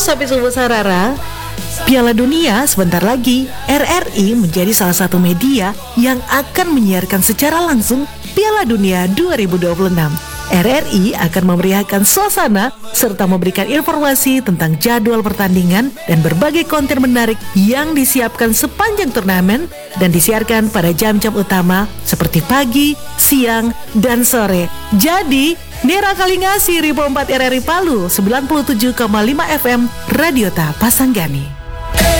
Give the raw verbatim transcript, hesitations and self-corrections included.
Sopi Subuh Sarara, Piala Dunia sebentar lagi. R R I menjadi salah satu media yang akan menyiarkan secara langsung Piala Dunia dua ribu dua puluh enam. R R I akan memeriahkan suasana serta memberikan informasi tentang jadwal pertandingan dan berbagai konten menarik yang disiapkan sepanjang turnamen dan disiarkan pada jam-jam utama seperti pagi, siang, dan sore. Jadi, Nera Kalingasi, Ribo empat R R I Palu, sembilan puluh tujuh koma lima F M, Radio Ta Pasanggani.